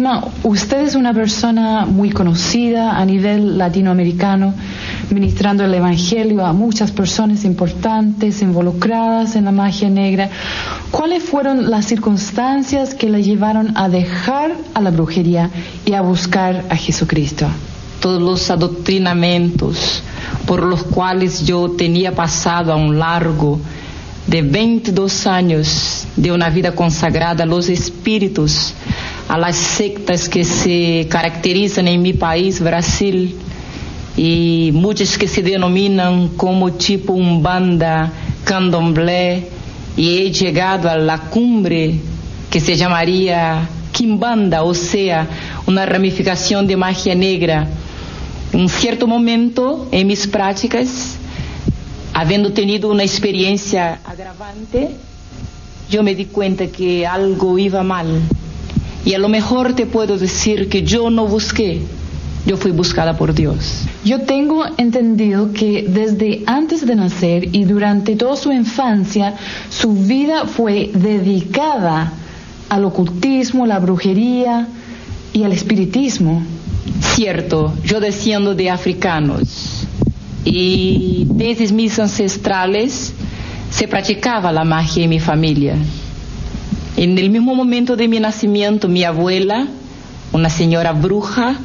Vilma, usted es una persona muy conocida a nivel latinoamericano, ministrando el Evangelio a muchas personas importantes involucradas en la magia negra. ¿Cuáles fueron las circunstancias que la llevaron a dejar a la brujería y a buscar a Jesucristo? Todos los adoctrinamientos por los cuales yo tenía pasado a un largo de 22 años de una vida consagrada a los espíritus, a las sectas que se caracterizan en mi país, Brasil, y muchas que se denominan como tipo Umbanda, Candomblé, y he llegado a la cumbre que se llamaría Quimbanda, o sea, una ramificación de magia negra. En un cierto momento en mis prácticas, habiendo tenido una experiencia agravante, yo me di cuenta que algo iba mal. Y a lo mejor te puedo decir que yo no busqué, yo fui buscada por Dios. Yo tengo entendido que desde antes de nacer y durante toda su infancia, su vida fue dedicada al ocultismo, la brujería y al espiritismo. Cierto, yo desciendo de africanos y desde mis ancestrales se practicaba la magia en mi familia. En el mismo momento de mi nacimiento, mi abuela, una señora bruja,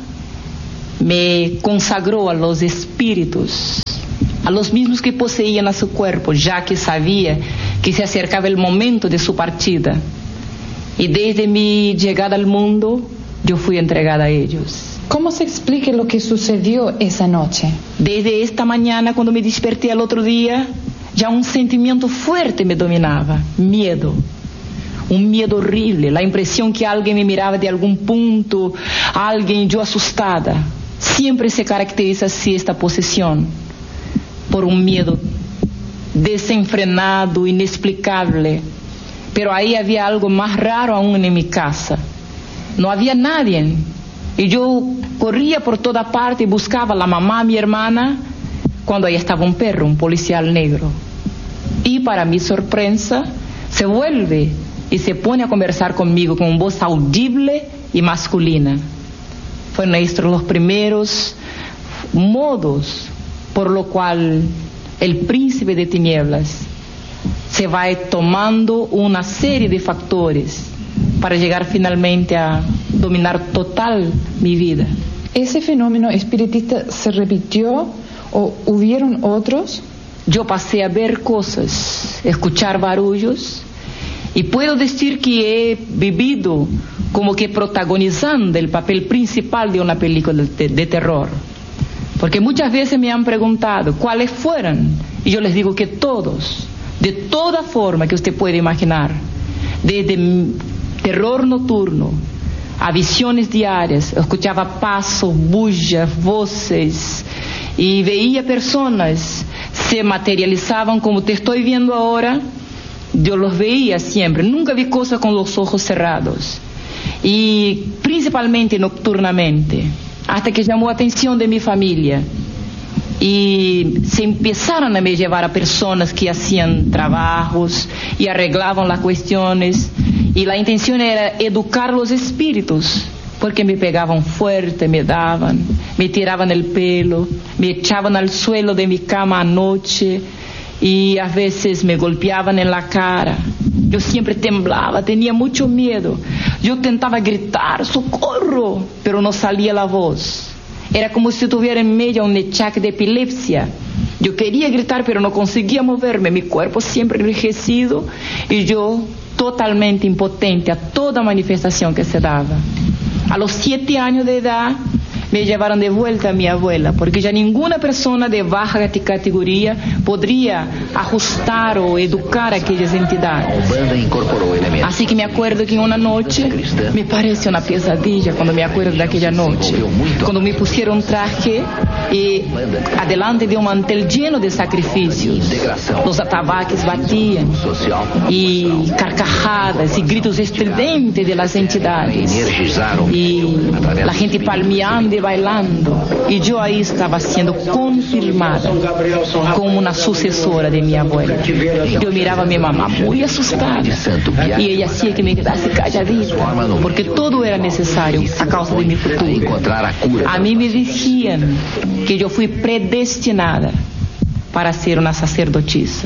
me consagró a los espíritus, a los mismos que poseían a su cuerpo, ya que sabía que se acercaba el momento de su partida. Y desde mi llegada al mundo, yo fui entregada a ellos. ¿Cómo se explica lo que sucedió esa noche? Desde esta mañana, cuando me desperté al otro día, ya un sentimiento fuerte me dominaba, miedo. Un miedo horrible, la impresión que alguien me miraba de algún punto, alguien, yo asustada. Siempre se caracteriza así esta posesión, por un miedo desenfrenado, inexplicable. Pero ahí había algo más raro aún en mi casa. No había nadie. Y yo corría por toda parte y buscaba a la mamá, a mi hermana, cuando ahí estaba un perro, un policial negro. Y para mi sorpresa, se vuelve y se pone a conversar conmigo con voz audible y masculina. Fueron estos los primeros modos por lo cual el príncipe de tinieblas se va tomando una serie de factores para llegar finalmente a dominar total mi vida. ¿Ese fenómeno espiritista se repitió o hubieron otros? Yo pasé a ver cosas, escuchar barullos, y puedo decir que he vivido como que protagonizando el papel principal de una película de terror. Porque muchas veces me han preguntado cuáles fueron, y yo les digo que todos, de toda forma que usted puede imaginar, desde terror nocturno a visiones diarias, escuchaba pasos, bullas, voces, y veía personas, se materializaban como te estoy viendo ahora. Yo los veía siempre, nunca vi cosas con los ojos cerrados, y principalmente nocturnamente, hasta que llamó la atención de mi familia, y se empezaron a me llevar a personas que hacían trabajos y arreglaban las cuestiones, y la intención era educar los espíritus, porque me pegaban fuerte, me daban, me tiraban el pelo, me echaban al suelo de mi cama anoche, y a veces me golpeaban en la cara. Yo siempre temblaba, tenía mucho miedo. Yo tentaba gritar, ¡socorro!, pero no salía la voz. Era como si tuviera en medio un achaque de epilepsia. Yo quería gritar, pero no conseguía moverme. Mi cuerpo siempre enrijecido y yo totalmente impotente a toda manifestación que se daba. A los 7 años de edad me llevaron de vuelta a mi abuela, porque ya ninguna persona de baja categoría podría ajustar o educar a aquellas entidades. Así que me acuerdo que en una noche, me parece una pesadilla cuando me acuerdo de aquella noche, cuando me pusieron un traje y adelante de un mantel lleno de sacrificios, los atabaques batían y carcajadas y gritos estridentes de las entidades y la gente palmeando gente bailando, y yo ahí estaba siendo confirmada como una sucesora de mi abuela. Yo miraba a mi mamá muy asustada y ella hacía que me quedase calladita, porque todo era necesario a causa de mi futuro. A mí me decían que yo fui predestinada para ser una sacerdotisa.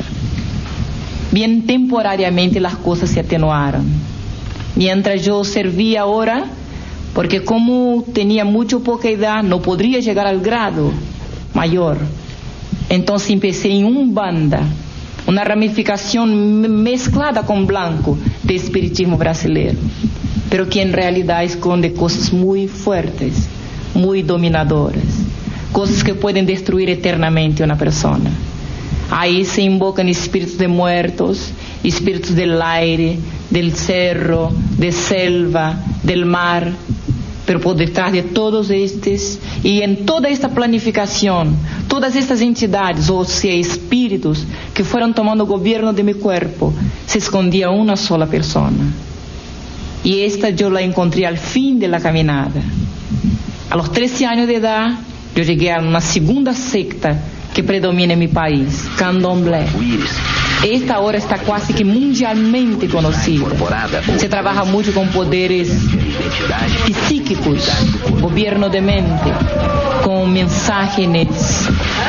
Bien temporariamente las cosas se atenuaron. Mientras yo servía ahora, porque como tenía poca edad, no podría llegar al grado mayor. Entonces empecé en Umbanda, una ramificación mezclada con blanco de espiritismo brasileño, pero que en realidad esconde cosas muy fuertes, muy dominadoras, cosas que pueden destruir eternamente a una persona. Ahí se invocan espíritus de muertos, espíritus del aire, del cerro, de selva, del mar. Pero por detrás de todos estos, y en toda esta planificación, todas estas entidades, o sea, espíritus que fueron tomando gobierno de mi cuerpo, se escondía una sola persona. Y esta yo la encontré al fin de la caminada. A los 13 años de edad, yo llegué a una segunda secta que predomina en mi país, Candomblé. Esta ahora está casi que mundialmente conocida. Se trabaja mucho con poderes psíquicos, gobierno de mente, con mensajes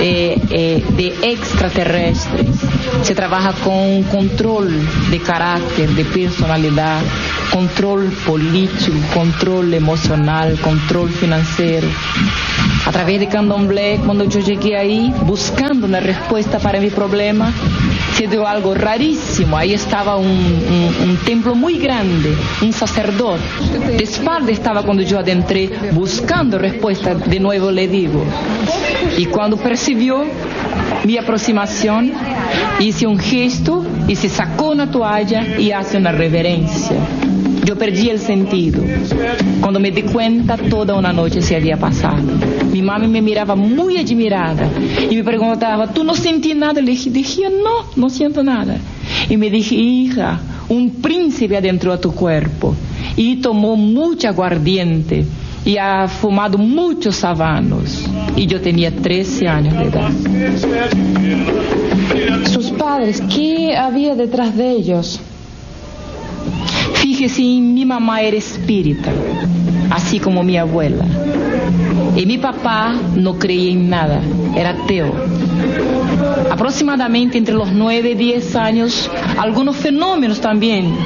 de extraterrestres. Se trabaja con control de carácter, de personalidad, control político, control emocional, control financiero. A través de Candomblé, cuando yo llegué ahí buscando una respuesta para mi problema, se dio algo rarísimo. Ahí estaba un templo muy grande, un sacerdote. De espalda estaba cuando yo adentré buscando respuesta, de nuevo le digo. Y cuando percibió mi aproximación, hice un gesto y se sacó una toalla y hace una reverencia. Yo perdí el sentido. Cuando me di cuenta, toda una noche se había pasado. Mi mamá me miraba muy admirada y me preguntaba, ¿tú no sentí nada? Le dije, no siento nada. Y me dije, hija, un príncipe adentró a tu cuerpo y tomó mucho aguardiente y ha fumado muchos habanos. Y yo tenía 13 años de edad. Sus padres, ¿qué había detrás de ellos? Fíjese, mi mamá era espírita, así como mi abuela. Y mi papá no creía en nada, era ateo. Aproximadamente entre los 9 y 10 años, algunos fenómenos también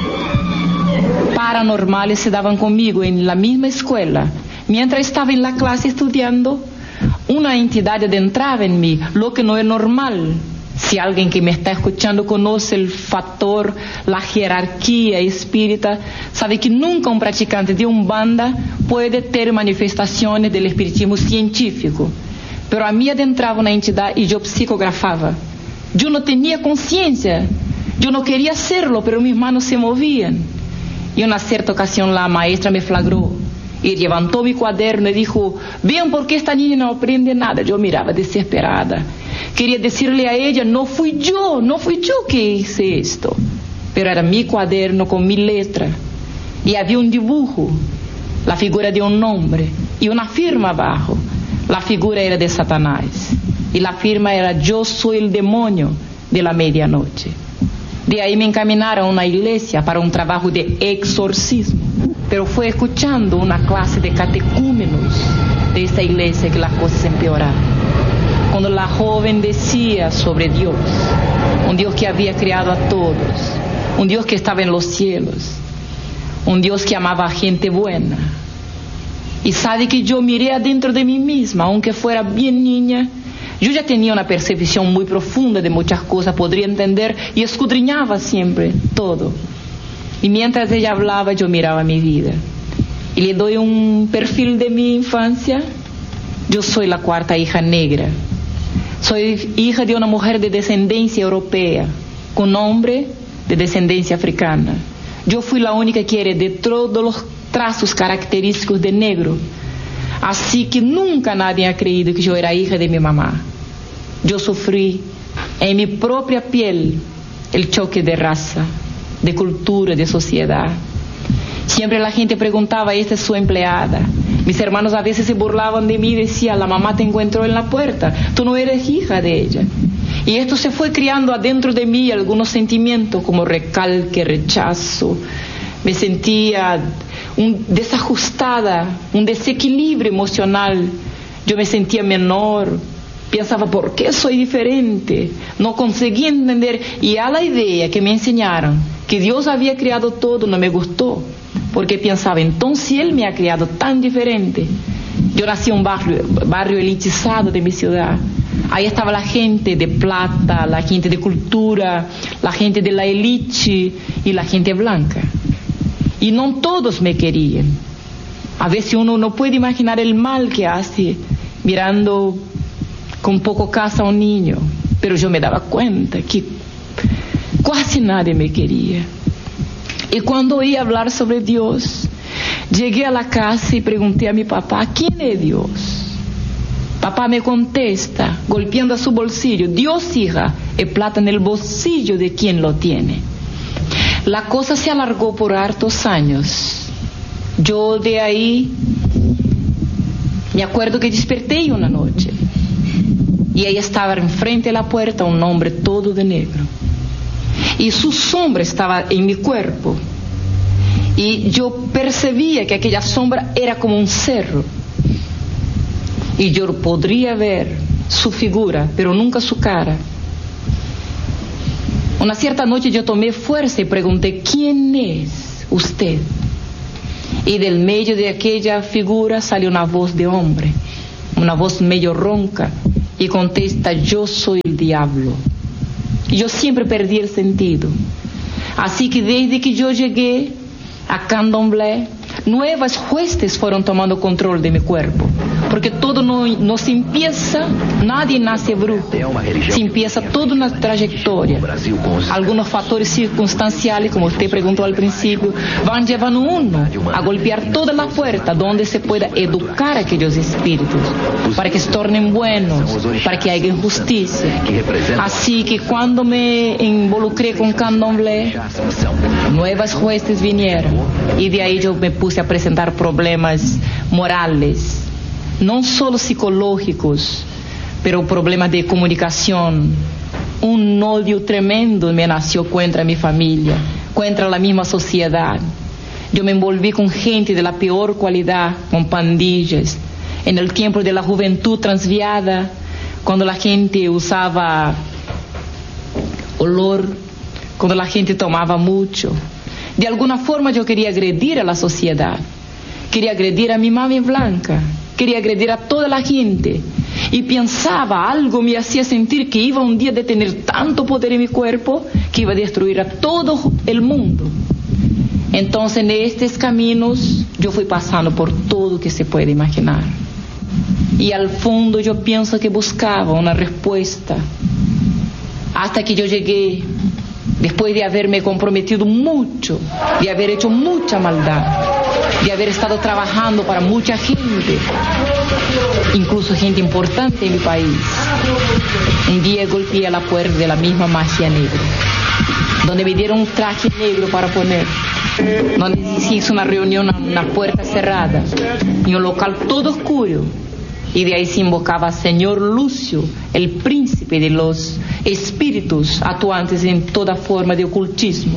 paranormales se daban conmigo en la misma escuela. Mientras estaba en la clase estudiando, una entidad adentraba en mí, lo que no es normal. Si alguien que me está escuchando conoce el factor, la jerarquía espírita, sabe que nunca un practicante de Umbanda puede tener manifestaciones del espiritismo científico. Pero a mí adentraba una entidad y yo psicografaba. Yo no tenía conciencia, yo no quería hacerlo, pero mis manos se movían. Y en una cierta ocasión la maestra me flagró y levantó mi cuaderno y dijo, vean por qué esta niña no aprende nada. Yo miraba desesperada. Quería decirle a ella, no fui yo que hice esto. Pero era mi cuaderno con mi letra. Y había un dibujo, la figura de un hombre y una firma abajo. La figura era de Satanás. Y la firma era, yo soy el demonio de la medianoche. De ahí me encaminaron a una iglesia para un trabajo de exorcismo. Pero fue escuchando una clase de catecúmenos de esta iglesia que las cosas empeoraron. Cuando la joven decía sobre Dios, un Dios que había creado a todos, un Dios que estaba en los cielos, un Dios que amaba a gente buena. Y sabe que yo miré adentro de mí misma, aunque fuera bien niña, yo ya tenía una percepción muy profunda de muchas cosas, podría entender y escudriñaba siempre todo. Y mientras ella hablaba, yo miraba mi vida. Y le doy un perfil de mi infancia. Yo soy la cuarta hija negra. Soy hija de una mujer de descendencia europea, con hombre de descendencia africana. Yo fui la única que heredé todos los trazos característicos de negro. Así que nunca nadie ha creído que yo era hija de mi mamá. Yo sufrí en mi propia piel el choque de raza, de cultura, de sociedad. Siempre la gente preguntaba, ¿esta es su empleada? Mis hermanos a veces se burlaban de mí y decían, la mamá te encontró en la puerta, tú no eres hija de ella. Y esto se fue criando adentro de mí algunos sentimientos como recalque, rechazo. Me sentía desajustada, un desequilibrio emocional. Yo me sentía menor, pensaba, ¿por qué soy diferente? No conseguía entender. Y a la idea que me enseñaron, que Dios había creado todo, no me gustó. Porque pensaba, entonces si Él me ha creado tan diferente. Yo nací en un barrio elitizado de mi ciudad. Ahí estaba la gente de plata, la gente de cultura, la gente de la élite y la gente blanca. Y no todos me querían. A veces uno no puede imaginar el mal que hace mirando con poco casa a un niño. Pero yo me daba cuenta que casi nadie me quería. Y cuando oí hablar sobre Dios, llegué a la casa y pregunté a mi papá, ¿quién es Dios? Papá me contesta, golpeando a su bolsillo, Dios, hija, es plata en el bolsillo de quien lo tiene. La cosa se alargó por hartos años. Yo de ahí me acuerdo que desperté una noche y ahí estaba enfrente de la puerta un hombre todo de negro y su sombra estaba en mi cuerpo y yo percibía que aquella sombra era como un cerro y yo podría ver su figura pero nunca su cara. Una cierta noche yo tomé fuerza y pregunté, ¿quién es usted? Y del medio de aquella figura salió una voz de hombre, una voz medio ronca, y contesta, yo soy el diablo. Y yo siempre perdí el sentido. Así que desde que yo llegué a Candomblé, nuevas huestes fueron tomando control de mi cuerpo. Porque todo no se empieza, nadie nace brujo, se empieza toda una trayectoria. Algunos factores circunstanciales, como usted preguntó al principio, van llevando uno a golpear toda la puerta donde se pueda educar a aquellos espíritus, para que se tornen buenos, para que haya justicia. Así que cuando me involucré con Candomblé, nuevas huestes vinieron, y de ahí yo me puse a presentar problemas morales, no solo psicológicos, pero problemas de comunicación. Un odio tremendo me nació contra mi familia, contra la misma sociedad. Yo me envolví con gente de la peor cualidad, con pandillas. En el tiempo de la juventud transviada, cuando la gente usaba olor, cuando la gente tomaba mucho. De alguna forma yo quería agredir a la sociedad, quería agredir a mi mami blanca, quería agredir a toda la gente y pensaba, algo me hacía sentir que iba un día de tener tanto poder en mi cuerpo que iba a destruir a todo el mundo. Entonces en estos caminos yo fui pasando por todo que se puede imaginar y al fondo yo pienso que buscaba una respuesta hasta que yo llegué, después de haberme comprometido mucho, de haber hecho mucha maldad, de haber estado trabajando para mucha gente, incluso gente importante en mi país. Un día golpeé a la puerta de la misma magia negra, donde me dieron un traje negro para poner, donde se hizo una reunión a una puerta cerrada, en un local todo oscuro, y de ahí se invocaba a Señor Lucio, el príncipe de los espíritus actuantes en toda forma de ocultismo.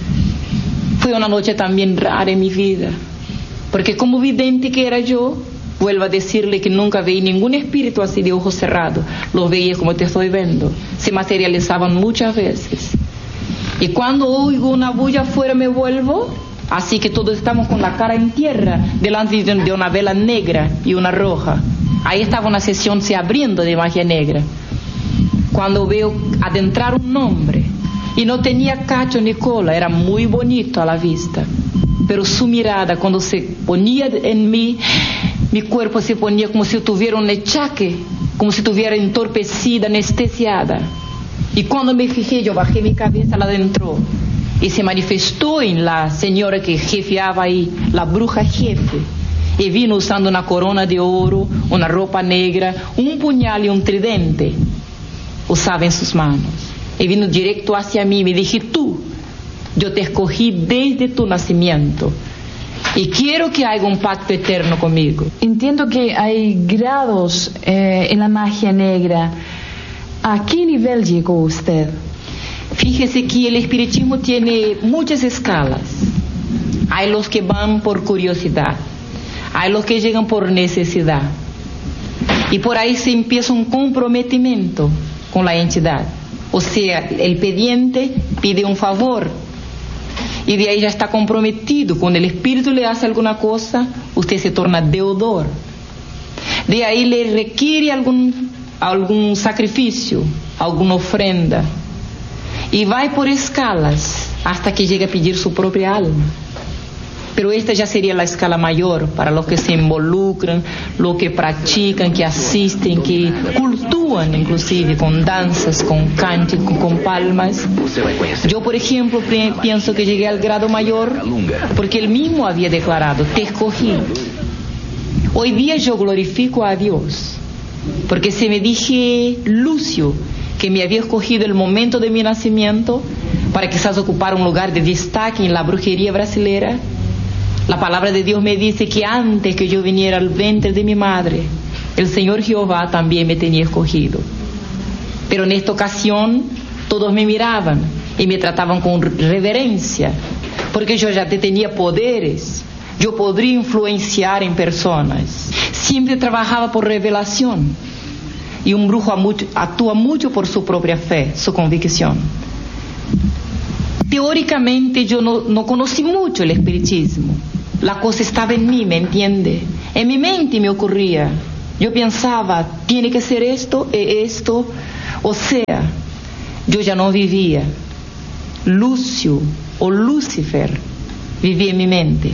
Fue una noche también rara en mi vida, porque como vidente que era yo, vuelvo a decirle que nunca veí ningún espíritu así de ojos cerrados. Los veía como te estoy viendo, se materializaban muchas veces. Y cuando oigo una bulla afuera me vuelvo, así que todos estamos con la cara en tierra, delante de una vela negra y una roja. Ahí estaba una sesión se abriendo de magia negra. Cuando veo adentrar un hombre, y no tenía cacho ni cola, era muy bonito a la vista, pero su mirada cuando se ponía en mí, mi cuerpo se ponía como si tuviera un achaque, como si estuviera entorpecida, anestesiada. Y cuando me fijé, yo bajé mi cabeza, la adentró y se manifestó en la señora que jefeaba ahí, la bruja jefe. Y vino usando una corona de oro, una ropa negra, un puñal y un tridente usaba en sus manos. Y vino directo hacia mí y me dije, tú, yo te escogí desde tu nacimiento. Y quiero que haga un pacto eterno conmigo. Entiendo que hay grados en la magia negra. ¿A qué nivel llegó usted? Fíjese que el espiritismo tiene muchas escalas. Hay los que van por curiosidad, hay los que llegan por necesidad. Y por ahí se empieza un comprometimiento con la entidad. O sea, el pidiente pide un favor y de ahí ya está comprometido. Cuando el espíritu le hace alguna cosa, usted se torna deudor. De ahí le requiere algún sacrificio, alguna ofrenda. Y va por escalas hasta que llega a pedir su propia alma. Pero esta ya sería la escala mayor para los que se involucran, los que practican, que asisten, que cultúan inclusive con danzas, con cánticos, con palmas. Yo, por ejemplo, pienso que llegué al grado mayor porque él mismo había declarado: te escogí. Hoy día yo glorifico a Dios porque se me dije Lucio, que me había escogido el momento de mi nacimiento para quizás ocupar un lugar de destaque en la brujería brasileña. La palabra de Dios me dice que antes que yo viniera al vientre de mi madre, el Señor Jehová también me tenía escogido. Pero en esta ocasión todos me miraban y me trataban con reverencia, porque yo ya tenía poderes, yo podría influenciar en personas. Siempre trabajaba por revelación, y un brujo actúa mucho por su propia fe, su convicción. Teóricamente yo no conocí mucho el espiritismo. La cosa estaba en mí, ¿me entiende? En mi mente me ocurría. Yo pensaba, tiene que ser esto. O sea, yo ya no vivía. Lucio o Lucifer vivía en mi mente.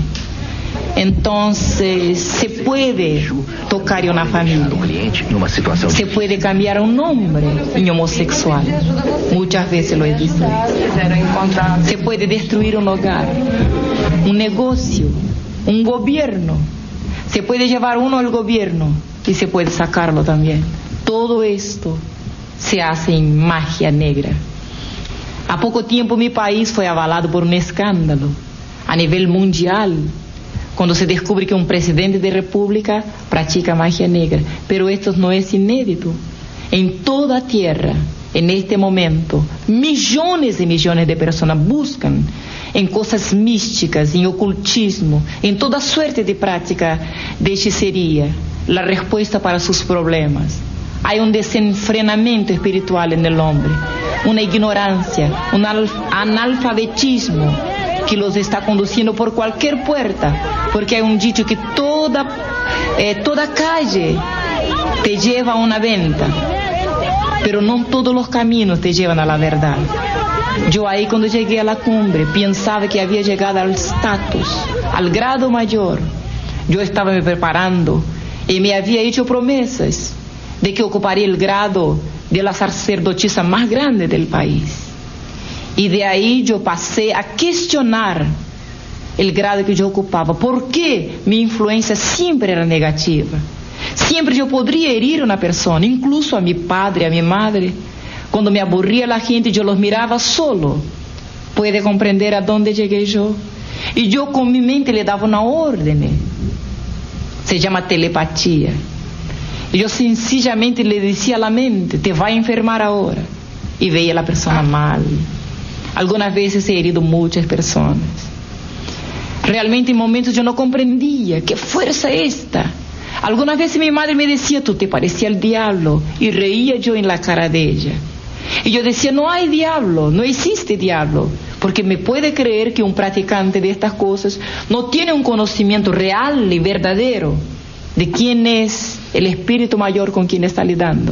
Entonces se puede tocar en una familia, se puede cambiar un nombre en homosexual, muchas veces lo he dicho. Se puede destruir un hogar, un negocio, un gobierno. Se puede llevar uno al gobierno y se puede sacarlo también. Todo esto se hace en magia negra. A poco tiempo mi país fue avalado por un escándalo a nivel mundial, cuando se descubre que un presidente de república practica magia negra. Pero esto no es inédito. En toda tierra, en este momento, millones y millones de personas buscan en cosas místicas, en ocultismo, en toda suerte de práctica de hechicería, la respuesta para sus problemas. Hay un desenfrenamiento espiritual en el hombre, una ignorancia, un analfabetismo que los está conduciendo por cualquier puerta, porque hay un dicho que toda calle te lleva a una venta, pero no todos los caminos te llevan a la verdad. Yo ahí, cuando llegué a la cumbre, pensaba que había llegado al estatus, al grado mayor. Yo estaba me preparando y me había hecho promesas de que ocuparía el grado de la sacerdotisa más grande del país. Y de ahí yo pasé a cuestionar el grado que yo ocupaba. ¿Por qué mi influencia siempre era negativa? Siempre yo podría herir a una persona, incluso a mi padre, a mi madre. Cuando me aburría la gente, yo los miraba solo. ¿Puede comprender a dónde llegué yo? Y yo con mi mente le daba una orden. Se llama telepatía. Y yo sencillamente le decía a la mente: te va a enfermar ahora. Y veía a la persona mal. Algunas veces he herido muchas personas. Realmente en momentos yo no comprendía qué fuerza esta. Algunas veces mi madre me decía: tú te parecías al diablo. Y reía yo en la cara de ella. Y yo decía: no hay diablo, no existe diablo. Porque me puede creer que un practicante de estas cosas no tiene un conocimiento real y verdadero de quién es el espíritu mayor con quien está lidando.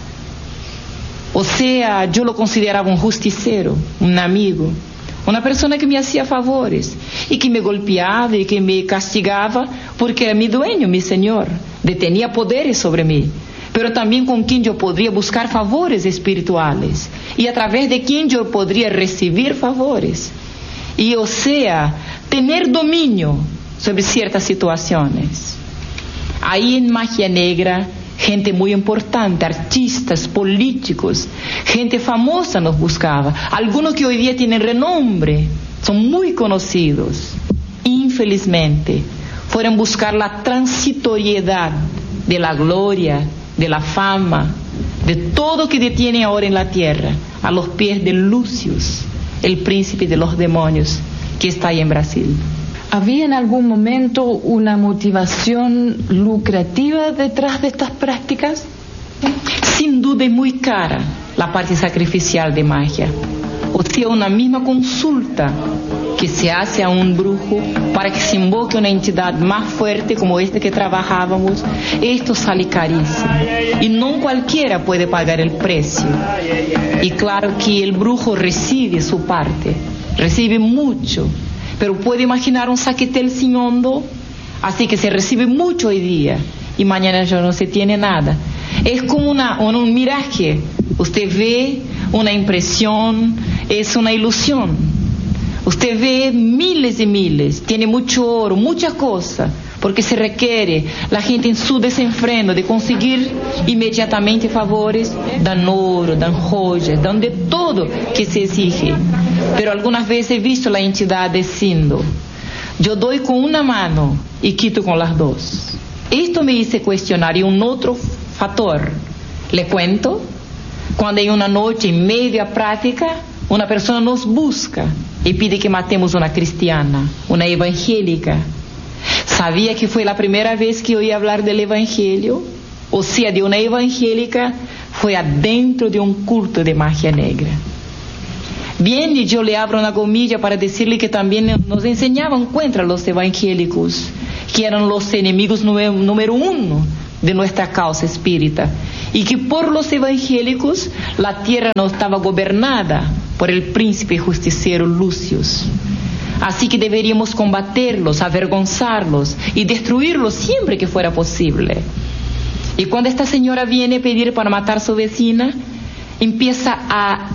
O sea, yo lo consideraba un justicero, un amigo, una persona que me hacía favores y que me golpeaba y que me castigaba porque era mi dueño, mi señor, tenía poderes sobre mí, pero también con quien yo podría buscar favores espirituales y a través de quien yo podría recibir favores y, o sea, tener dominio sobre ciertas situaciones. Ahí en magia negra, gente muy importante, artistas, políticos, gente famosa nos buscaba. Algunos que hoy día tienen renombre, son muy conocidos. infelizmente, fueron buscar la transitoriedad de la gloria, de la fama, de todo que detiene ahora en la tierra, a los pies de Lucius, el príncipe de los demonios, que está ahí en Brasil. ¿Había en algún momento una motivación lucrativa detrás de estas prácticas? Sin duda es muy cara la parte sacrificial de magia. O sea, una misma consulta que se hace a un brujo para que se invoque una entidad más fuerte como esta que trabajábamos, esto sale carísimo. Y no cualquiera puede pagar el precio. Y claro que el brujo recibe su parte, recibe mucho, pero puede imaginar un saquetel sin hondo, así que se recibe mucho hoy día y mañana ya no se tiene nada. Es como un miraje. Usted ve una impresión, es una ilusión. Usted ve miles y miles, tiene mucho oro, mucha cosa, porque se requiere la gente en su desenfreno de conseguir inmediatamente favores, dan oro, dan joyas, dan de todo que se exige. Pero algunas veces he visto la entidad diciendo, yo doy con una mano y quito con las dos. Esto me hizo cuestionar. Y un otro factor, le cuento, cuando hay una noche en media práctica, una persona nos busca y pide que matemos una cristiana, una evangélica. Sabía que fue la primera vez que oí hablar del evangelio, o sea, de una evangélica, fue adentro de un culto de magia negra. Bien, y yo le abro una comilla para decirle que también nos enseñaban contra los evangélicos, que eran los enemigos número uno de nuestra causa espírita, y que por los evangélicos la tierra no estaba gobernada por el príncipe justiciero Lucius. Así que deberíamos combaterlos, avergonzarlos y destruirlos siempre que fuera posible. Y cuando esta señora viene a pedir para matar a su vecina, empieza a